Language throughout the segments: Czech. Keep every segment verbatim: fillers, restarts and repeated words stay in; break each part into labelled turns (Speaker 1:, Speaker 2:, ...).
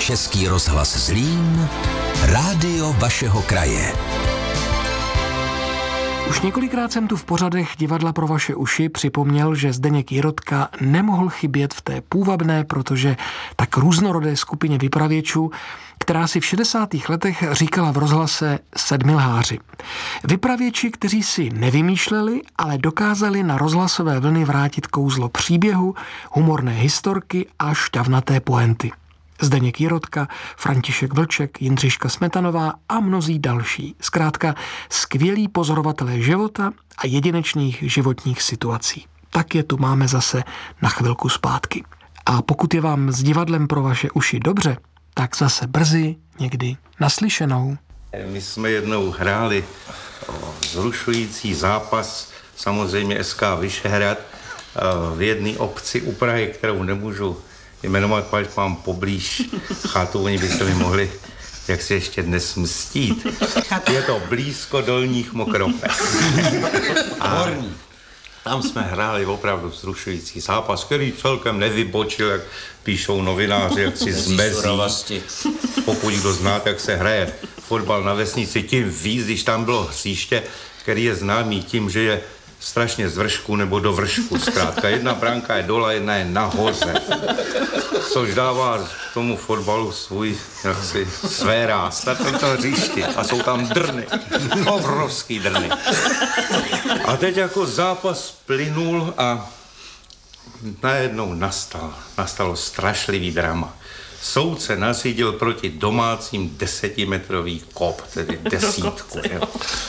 Speaker 1: Český rozhlas Zlín, rádio vašeho kraje.
Speaker 2: Už několikrát jsem tu v pořadech Divadla pro vaše uši připomněl, že Zdeněk Jirotka nemohl chybět v té půvabné, protože tak různorodé skupině vypravěčů, která si v šedesátých letech říkala v rozhlase Sedmilháři. Vypravěči, kteří si nevymýšleli, ale dokázali na rozhlasové vlny vrátit kouzlo příběhu, humorné historky a šťavnaté poenty. Zdeněk Jirotka, František Vlček, Jindřiška Smetanová a mnozí další. Zkrátka skvělí pozorovatelé života a jedinečných životních situací. Tak je tu máme zase na chvilku zpátky. A pokud je vám s divadlem pro vaše uši dobře, tak zase brzy někdy naslyšenou.
Speaker 3: My jsme jednou hráli zrušující zápas, samozřejmě S K Vyšehrad, v jedné obci u Prahy, kterou nemůžu jmenovat, pač mám poblíž chatu, oni by se mi mohli jak si ještě dnes mstít. Je to blízko Dolních Mokropes. A tam jsme hráli opravdu vzrušující zápas, který celkem nevybočil, jak píšou novináři, jak si zmezí. Pokud kdo zná, jak se hraje fotbal na vesnici, tím víc, když tam bylo hřiště, který je známý tím, že je strašně z vršku nebo do vršku. Zkrátka, jedna branka je dole, jedna je nahoře. Což dává tomu fotbalu svůj, jaksi, své ráz na tomto hřišti. A jsou tam drny. Obrovský drny. A teď jako zápas plynul a najednou nastal, nastalo strašlivý drama. Soudce nařídil proti domácím desetimetrový kop, tedy desítku. Jo.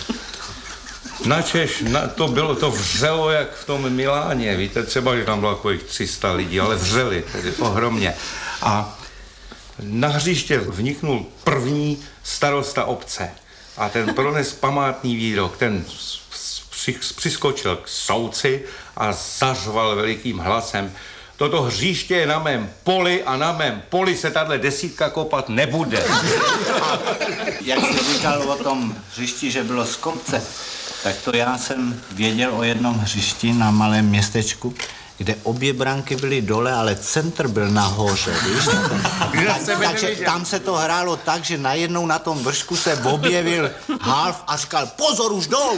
Speaker 3: Načež na, to bylo, to vřelo jak v tom Miláně, víte, třeba, že tam bylo takových tři sta lidí, ale vřeli, tedy ohromně. A na hřiště vniknul první starosta obce a ten prones památný výrok, ten při, přiskočil k soudci a zařval velikým hlasem: toto hřiště je na mém poli a na mém poli se tahle desítka kopat nebude.
Speaker 4: A jak jsi říkal o tom hřišti, že bylo z kopce, tak to já jsem věděl o jednom hřišti na malém městečku, kde obě branky byly dole, ale centr byl nahoře, víš? Tak, takže tam se to hrálo tak, že najednou na tom vršku se objevil half a říkal: pozor, už jdou!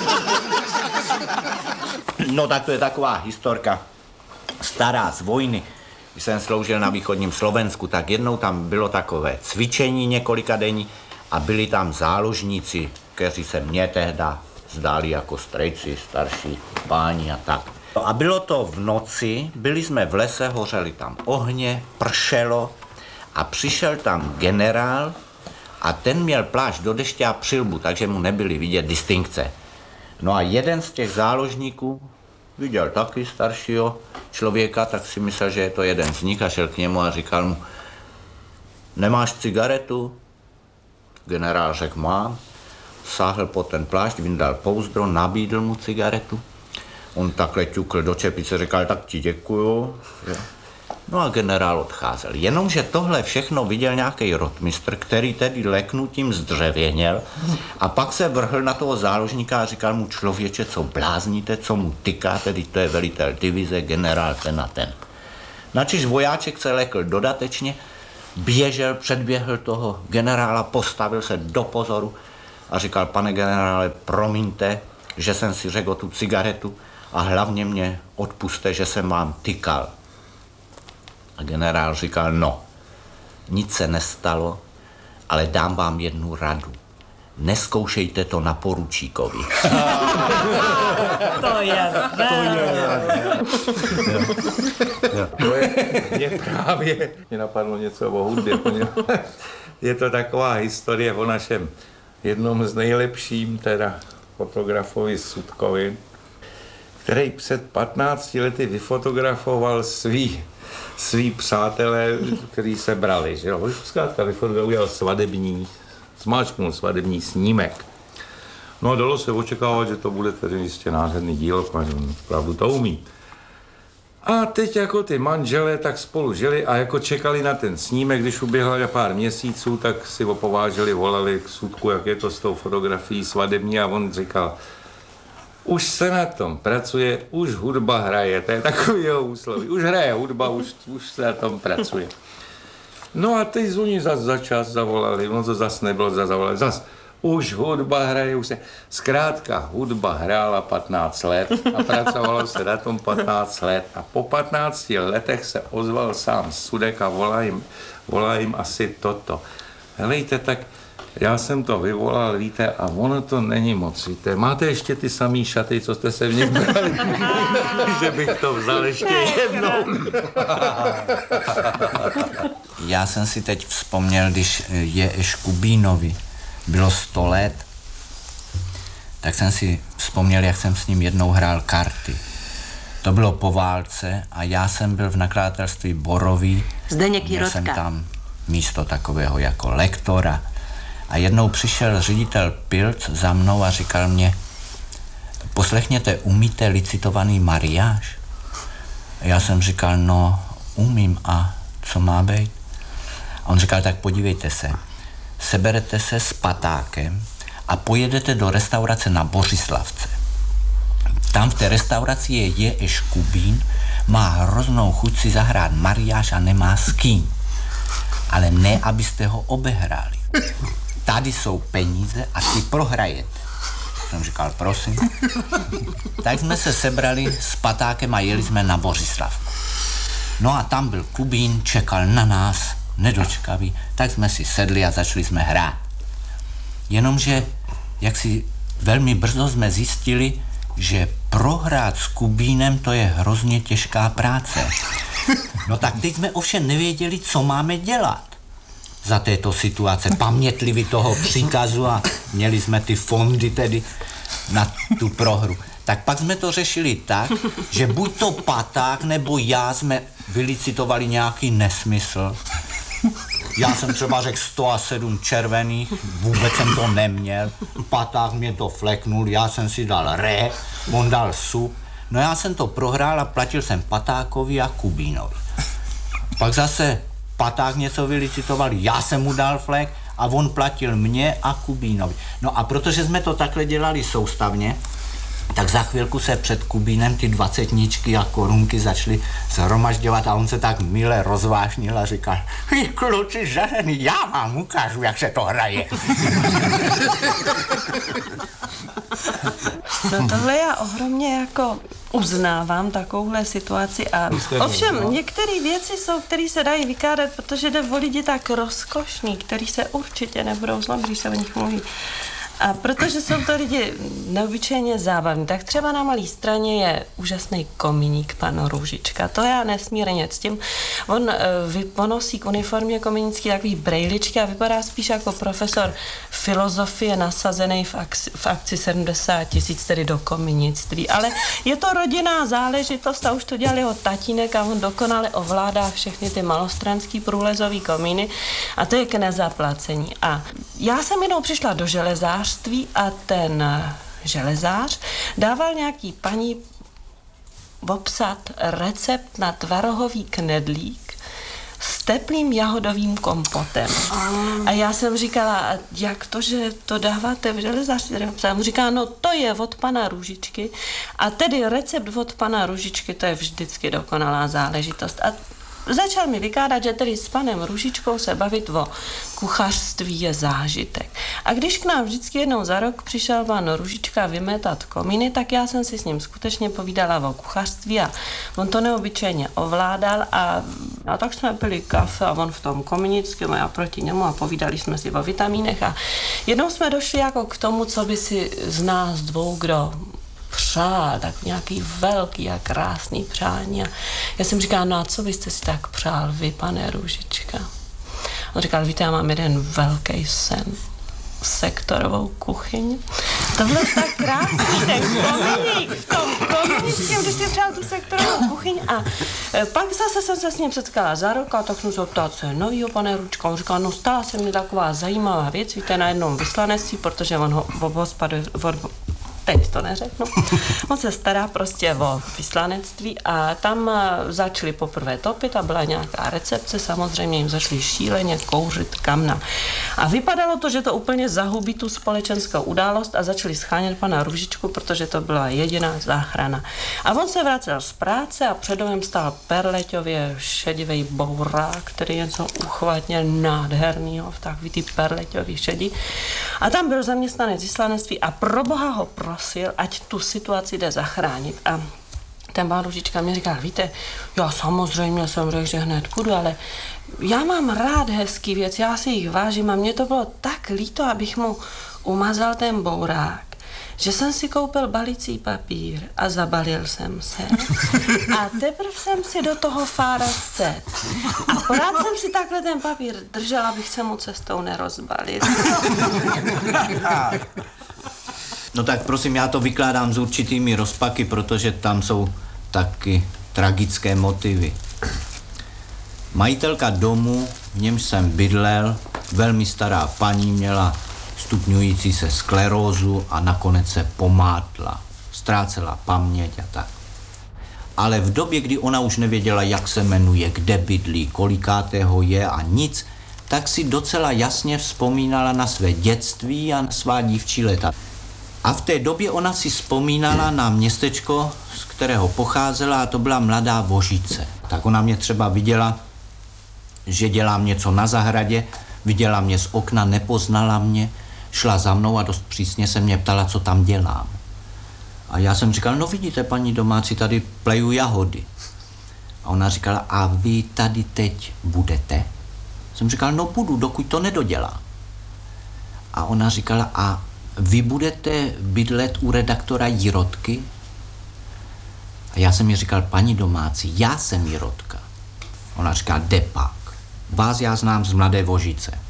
Speaker 4: No tak to je taková historka stará z vojny. Když jsem sloužil na východním Slovensku, tak jednou tam bylo takové cvičení několika denní a byli tam záložníci, kteří se mě tehda zdáli jako strejci, starší páni a tak. A bylo to v noci, byli jsme v lese, hořeli tam ohně, pršelo a přišel tam generál a ten měl plášť do deště a přilbu, takže mu nebyly vidět distinkce. No a jeden z těch záložníků viděl taky staršího člověka, tak si myslel, že je to jeden z nich a šel k němu a říkal mu: nemáš cigaretu? Generál řekl: mám. Sáhl po ten plášť, vyndal pouzdro, nabídl mu cigaretu. On takhle ťukl do čepice, říkal: tak ti děkuju. No a generál odcházel. Jenomže tohle všechno viděl nějaký rotmistr, který tedy leknutím zdřevěněl a pak se vrhl na toho záložníka a říkal mu: člověče, co blázníte, co mu tyká, tedy to je velitel divize, generál ten a ten. Načež vojáček se lekl dodatečně, běžel, předběhl toho generála, postavil se do pozoru a říkal: pane generále, promiňte, že jsem si řekl o tu cigaretu a hlavně mě odpuste, že jsem vám tykal. A generál říkal: no, nic se nestalo, ale dám vám jednu radu. Neskoušejte to na poručíkovi.
Speaker 5: To je
Speaker 3: To je, mě právě mě napadlo něco o hudbě. Je to taková historie o našem jednom z nejlepším teda fotografovi Sutkovi, který před patnácti lety vyfotografoval svý, svý přátelé, který se brali, že jo. Zkrátka vyfotografoval, udělal svadební, zmáčknul svadební snímek. No a dalo se očekávat, že to bude tedy jistě nádherný dílo, protože on opravdu to umí. A teď jako ty manželé tak spolu žili a jako čekali na ten snímek, když uběhla pár měsíců, tak si opováželi, volali k Sutku, jak je to s tou fotografií svadební, a on říkal: už se na tom pracuje, už hudba hraje, to je takový jeho úsloví. Už hraje hudba, už, už se na tom pracuje. No a teď zvoní zas za čas zavolali, no to zas nebylo, zas zavolali, zas už hudba hraje, už se, zkrátka hudba hrála patnáct let a pracovalo se na tom patnáct let a po patnácti letech se ozval sám Sudek a volá jim, volá jim asi toto. Helejte, tak já jsem to vyvolal, víte, a ono to není moc, víte. Máte ještě ty samý šaty, co jste se v nich brali? Že bych to vzal ještě jednou.
Speaker 4: Já jsem si teď vzpomněl, když je Škubínovi bylo sto let, tak jsem si vzpomněl, jak jsem s ním jednou hrál karty. To bylo po válce a já jsem byl v nakladatelství Borový.
Speaker 5: Zdeněk
Speaker 4: Jirotka.
Speaker 5: Jirotka.
Speaker 4: Jsem tam místo takového jako lektora. A jednou přišel ředitel Pilc za mnou a říkal mě, poslechněte, umíte licitovaný mariáš? A já jsem říkal, no umím, a co má být? A on říkal, tak podívejte se, seberete se s patákem a pojedete do restaurace na Bořislavce. Tam v té restauraci je J. Škubín, má hroznou chuť si zahrát mariáš a nemá s kým. Ale ne, abyste ho obehráli. Tady jsou peníze a ty prohrajete. Jsem říkal, prosím. Tak jsme se sebrali s patákem a jeli jsme na Bořislavku. No a tam byl Kubín, čekal na nás, nedočkavý, tak jsme si sedli a začali jsme hrát. Jenomže, jak si velmi brzo jsme zjistili, že prohrát s Kubínem to je hrozně těžká práce. No tak teď jsme ovšem nevěděli, co máme dělat za této situace, pamětliví toho příkazu, a měli jsme ty fondy tedy na tu prohru. Tak pak jsme to řešili tak, že buď to paták nebo já jsme vylicitovali nějaký nesmysl. Já jsem třeba řekl sto sedm červených, vůbec jsem to neměl, paták mě to fleknul, já jsem si dal re, on dal sup, no já jsem to prohrál a platil jsem patákovi a Kubínovi. Pak zase paták něco vylicitoval, já jsem mu dal flek a on platil mě a Kubínovi. No a protože jsme to takhle dělali soustavně, tak za chvilku se před Kubínem ty dvacetničky a korunky začaly shromažďovat a on se tak mile rozvášnil a říkal, vy kluci žarený, já vám ukážu, jak se to hraje.
Speaker 5: No tohle já ohromně jako uznávám takovouhle situaci a ovšem některé věci jsou, které se dají vykládat, protože jde o lidi tak rozkošný, který se určitě nebudou zlobit, když se o nich mluví. A protože jsou to lidi neobyčejně zábavní, tak třeba na Malé Straně je úžasný komíník pan Růžička. To já nesmírně ctím. On vy, ponosí k uniformě komínický takový brejličky a vypadá spíš jako profesor filozofie nasazený v akci, v akci sedmdesát tisíc, tedy do komínictví. Ale je to rodinná záležitost a už to dělal jeho tatínek a on dokonale ovládá všechny ty malostranský průlezový komíny a to je k nezaplacení. A já jsem jednou přišla do železář a ten železář dával nějaký paní obsat recept na tvarohový knedlík s teplým jahodovým kompotem. A já jsem říkala, jak to, že to dáváte v železářství? A on říká, no to je od pana Růžičky a tedy recept od pana Růžičky, to je vždycky dokonalá záležitost. A začal mi vykládat, že tedy s panem Růžičkou se bavit o kuchařství je zážitek. A když k nám vždycky jednou za rok přišel pan Růžička vymetat komíny, tak já jsem si s ním skutečně povídala o kuchařství a on to neobyčejně ovládal a, a tak jsme pili kafe a on v tom komínickém a já proti němu a povídali jsme si o vitamínech a jednou jsme došli jako k tomu, co by si z nás dvou, kdo přál, tak nějaký velký a krásný přání. A já jsem říkala, no a co byste si tak přál vy, pane Růžička? On říkal, víte, já mám jeden velký sen. Sektorovou kuchyň. Tohle je tak krásný, ten komíník v tom komínickém, když si přál tu sektorovou kuchyň a e, pak zase jsem se s ním setkala za rok a tak jsem se optala, co je novýho, pane Růžička. On říkal, no stala se mi taková zajímavá věc, víte, na jednom vyslanectví, protože on ho obhospodařuje teď to neřeknu. On se stará prostě o vyslanectví a tam začali poprvé topit a byla nějaká recepce, samozřejmě jim začali šíleně kouřit kamna. A vypadalo to, že to úplně zahubí tu společenskou událost a začali schánět pana Růžičku, protože to byla jediná záchrana. A on se vracel z práce a před domem stál perleťově šedivý bourák, který něco uchvatně nádhernýho v takový ty perleťový šedi. A tam byl zaměstnanec vyslanectví a pro boha ho prosil, ať tu situaci jde zachránit. A ten pán Růžička mě říkal, víte, já samozřejmě jsem řekl, že hned půjdu, ale já mám rád hezký věc, já si jich vážím a mně to bylo tak líto, abych mu umazal ten bourák, že jsem si koupil balicí papír a zabalil jsem se. A teprve jsem si do toho fára set. A pořád jsem si takhle ten papír držel, abych se mu cestou nerozbalil.
Speaker 4: No tak prosím, já to vykládám s určitými rozpaky, protože tam jsou taky tragické motivy. Majitelka domu, v němž jsem bydlel, velmi stará paní, měla stupňující se sklerózu a nakonec se pomátla. Ztrácela paměť a tak. Ale v době, kdy ona už nevěděla, jak se jmenuje, kde bydlí, kolikátého je a nic, tak si docela jasně vzpomínala na své dětství a na svá dívčí léta. A v té době ona si vzpomínala na městečko, z kterého pocházela, a to byla Mladá Vožice. Tak ona mě třeba viděla, že dělám něco na zahradě, viděla mě z okna, nepoznala mě, šla za mnou a dost přísně se mě ptala, co tam dělám. A já jsem říkal, no vidíte, paní domácí, tady pleju jahody. A ona říkala, a vy tady teď budete? Jsem říkal, no budu, dokud to nedodělá. A ona říkala, a vy budete bydlet u redaktora Jirotky? A já jsem jí říkal, paní domácí, já jsem Jirotka. Ona říká, depák. Vás já znám z Mladé Vožice.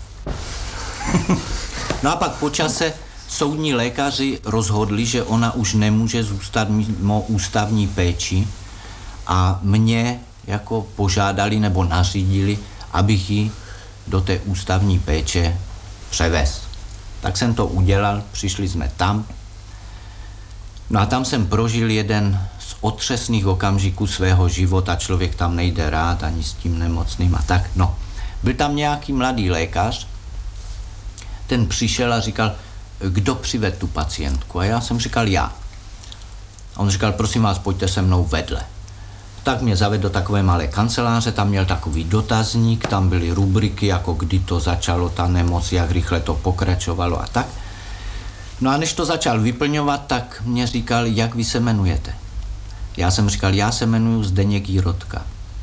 Speaker 4: No a pak po čase soudní lékaři rozhodli, že ona už nemůže zůstat mimo ústavní péči a mě jako požádali nebo nařídili, abych ji do té ústavní péče převez. Tak jsem to udělal, přišli jsme tam. No a tam jsem prožil jeden z otřesných okamžiků svého života, člověk tam nejde rád ani s tím nemocným a tak. No, byl tam nějaký mladý lékař, ten přišel a říkal, kdo přived tu pacientku? A já jsem říkal, já. A on říkal, prosím vás, pojďte se mnou vedle. Tak mě zavedl do takové malé kanceláře, tam měl takový dotazník, tam byly rubriky, jako kdy to začalo, ta nemoc, jak rychle to pokračovalo a tak. No a než to začal vyplňovat, tak mě říkal, jak vy se jmenujete. Já jsem říkal, já se jmenuji Zdeněk Jirotka.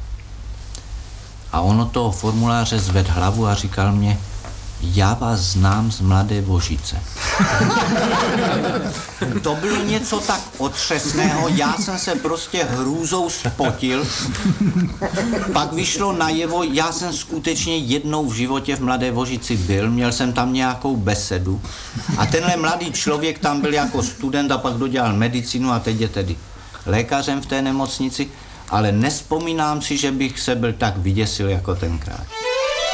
Speaker 4: A on od toho formuláře zvedl hlavu a říkal mě, já vás znám z Mladé Vožice. To bylo něco tak otřesného, já jsem se prostě hrůzou spotil. Pak vyšlo najevo, já jsem skutečně jednou v životě v Mladé Vožici byl, měl jsem tam nějakou besedu a tenhle mladý člověk tam byl jako student a pak dodělal medicínu a teď je tedy lékařem v té nemocnici, ale nespomínám si, že bych se byl tak vyděsil jako tenkrát.